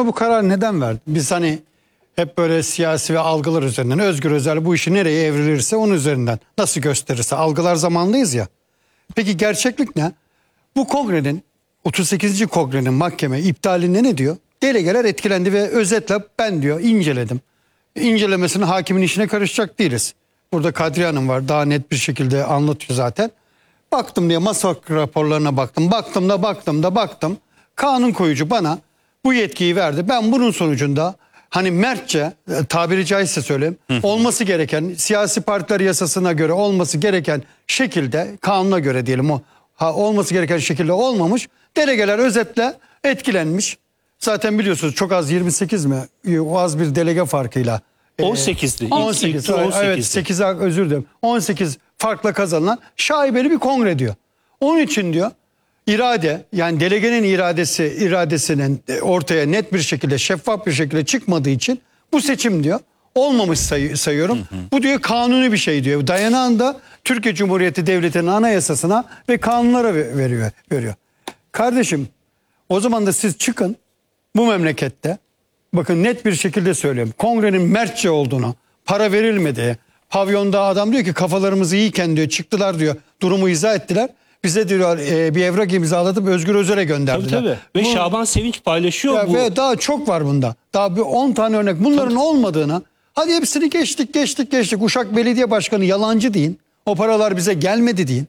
mahkeme bu kararı neden verdi? Biz hani hep böyle siyasi ve algılar üzerinden, Özgür Özel bu işi nereye evrilirse onun üzerinden nasıl gösterirse, algılar zamanlıyız ya. Peki gerçeklik ne? Bu kongrenin 38. kongrenin mahkeme iptalinde ne diyor? Delegeler etkilendi ve özetle ben diyor inceledim. İncelemesini hakimin işine karışacak değiliz. Burada Kadriye Hanım var, daha net bir şekilde anlatıyor zaten. Baktım diye masa raporlarına baktım. Baktım. Kanun koyucu bana bu yetkiyi verdi. Ben bunun sonucunda hani mertçe, tabiri caizse söyleyeyim, olması gereken, siyasi partiler yasasına göre olması gereken şekilde, kanuna göre diyelim, olması gereken şekilde olmamış. Delegeler özetle etkilenmiş. Zaten biliyorsunuz çok az, 28 mi? O az bir delege farkıyla. 18'di. 18. Evet, 8 özür dilerim. 18 farkla kazanılan şaibeli bir kongre diyor. Onun için diyor irade, yani delegenin iradesinin ortaya net bir şekilde, şeffaf bir şekilde çıkmadığı için bu seçim diyor olmamış sayıyorum. Bu diyor kanuni bir şey diyor. Dayanağını da Türkiye Cumhuriyeti Devleti'nin anayasasına ve kanunlara veriyor. Kardeşim, o zaman da siz çıkın bu memlekette, bakın net bir şekilde söylüyorum, kongrenin mertçe olduğunu, para verilmediği, pavyonda adam diyor ki kafalarımız iyiyken diyor çıktılar diyor, durumu izah ettiler. Bize diyor bir evrak imzalatıp Özgür Özel'e gönderdiler. Tabii. Ve Şaban Sevinç paylaşıyor bu. Ve daha çok var bunda. Daha bir 10 tane örnek. Bunların olmadığını, hadi hepsini geçtik. Uşak Belediye Başkanı yalancı deyin. O paralar bize gelmedi deyin.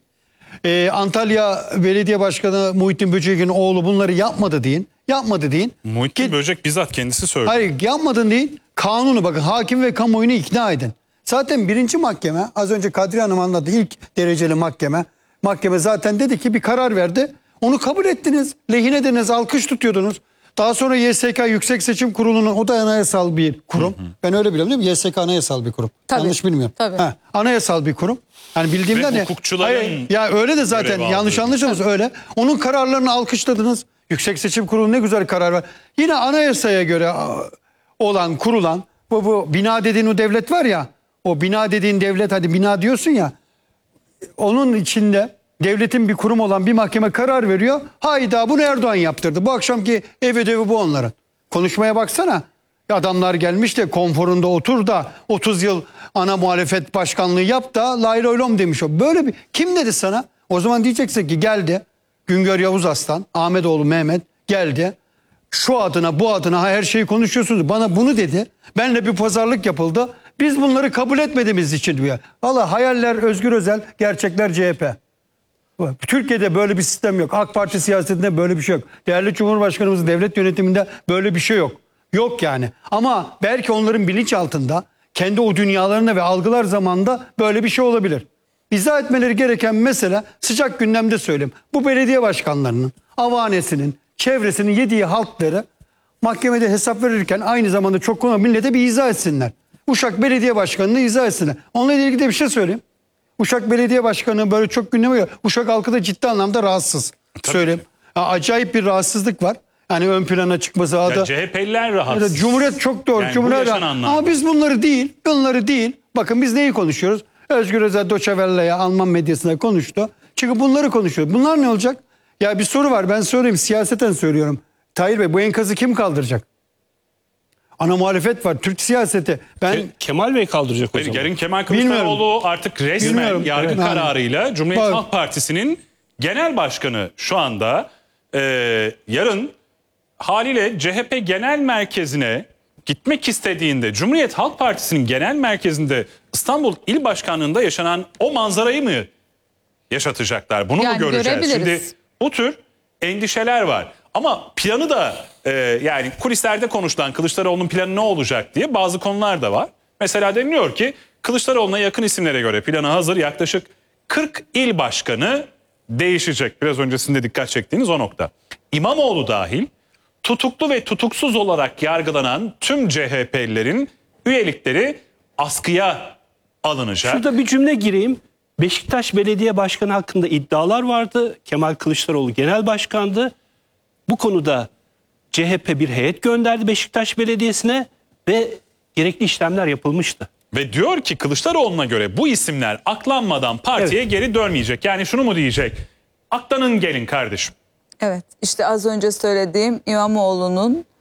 Antalya Belediye Başkanı Muhittin Böcek'in oğlu bunları yapmadı deyin. Muhittin Böcek bizzat kendisi söyledi. Hayır, yapmadın deyin. Kanunu bakın, hakim ve kamuoyunu ikna edin. Zaten birinci mahkeme, az önce Kadriye Hanım anlattı, ilk dereceli mahkeme. Mahkeme zaten dedi ki bir karar verdi. Onu kabul ettiniz. Lehine dediniz, alkış tutuyordunuz. Daha sonra YSK Yüksek Seçim Kurulu'nun, o da anayasal bir kurum. Ben öyle biliyorum değil mi? YSK anayasal bir kurum. Tabii. Yanlış bilmiyorum. Tabii. Anayasal bir kurum. Yani bildiğimden Ve ne? hukukçuların Ya öyle de zaten görev yanlış aldığı. anlaşılmaz öyle. Onun kararlarını alkışladınız. Yüksek Seçim Kurulu ne güzel karar var. Yine anayasaya göre olan, kurulan bu bina dediğin o devlet var ya. O bina dediğin devlet, hadi bina diyorsun ya. Onun içinde devletin bir kurum olan bir mahkeme karar veriyor. Hayda, bunu Erdoğan yaptırdı. Bu akşamki ev ödevi bu onların. Konuşmaya baksana. Adamlar gelmiş de konforunda otur da 30 yıl ana muhalefet başkanlığı yap da lay lay lom demiş o. Böyle bir, kim dedi sana? O zaman diyeceksin ki geldi Güngör Yavuz Aslan, Ahmetoğlu Mehmet geldi. Şu adına bu adına her şeyi konuşuyorsunuz. Bana bunu dedi. Benle bir pazarlık yapıldı. Biz bunları kabul etmediğimiz için diyor. Valla hayaller Özgür Özel, gerçekler CHP. Türkiye'de böyle bir sistem yok. AK Parti siyasetinde böyle bir şey yok. Değerli Cumhurbaşkanımızın devlet yönetiminde böyle bir şey yok. Yok yani. Ama belki onların bilinçaltında, kendi o dünyalarında ve algılar zamanında böyle bir şey olabilir. İzah etmeleri gereken mesele, sıcak gündemde söyleyeyim. Bu belediye başkanlarının, avanesinin, çevresinin yediği halkları mahkemede hesap verirken aynı zamanda çok konu millete bir izah etsinler. Uşak Belediye Başkanı'nı izah etsinler. Onunla ilgili de bir şey söyleyeyim. Uşak Belediye Başkanı böyle çok gündeme geliyor. Uşak halkı da ciddi anlamda rahatsız. Söyleyeyim. Acayip bir rahatsızlık var. Yani ön plana çıkması. Ya CHP'liler rahatsız. Cumhuriyet çok doğru. Yani Cumhuriyet ama biz bunları değil. Bakın biz neyi konuşuyoruz? Özgür Özel Deutsche Welle'ye, Alman medyasında konuştu. Çünkü bunları konuşuyoruz. Bunlar ne olacak? Ya bir soru var, ben söyleyeyim, siyaseten söylüyorum. Tahir Bey, bu enkazı kim kaldıracak? Ana muhalefet var, Türk siyaseti. Kemal Bey kaldıracak o zaman. Yarın Kemal Kılıçdaroğlu artık resmen yargı kararıyla Cumhuriyet Halk Partisi'nin genel başkanı şu anda. Yarın haliyle CHP genel merkezine gitmek istediğinde Cumhuriyet Halk Partisi'nin genel merkezinde İstanbul İl Başkanlığı'nda yaşanan o manzarayı mı yaşatacaklar? Bunu mu göreceğiz? Şimdi bu tür endişeler var. Ama planı da yani kulislerde konuşulan Kılıçdaroğlu'nun planı ne olacak diye bazı konular da var. Mesela deniliyor ki Kılıçdaroğlu'na yakın isimlere göre planı hazır, yaklaşık 40 il başkanı değişecek. Biraz öncesinde dikkat çektiğiniz o nokta. İmamoğlu dahil tutuklu ve tutuksuz olarak yargılanan tüm CHP'lilerin üyelikleri askıya alınacak. Şurada bir cümle gireyim. Beşiktaş Belediye Başkanı hakkında iddialar vardı. Kemal Kılıçdaroğlu genel başkandı. Bu konuda CHP bir heyet gönderdi Beşiktaş Belediyesi'ne ve gerekli işlemler yapılmıştı. Ve diyor ki Kılıçdaroğlu'na göre bu isimler aklanmadan partiye geri dönmeyecek. Yani şunu mu diyecek? Aklanın gelin kardeşim. Evet, işte az önce söylediğim İmamoğlu'nun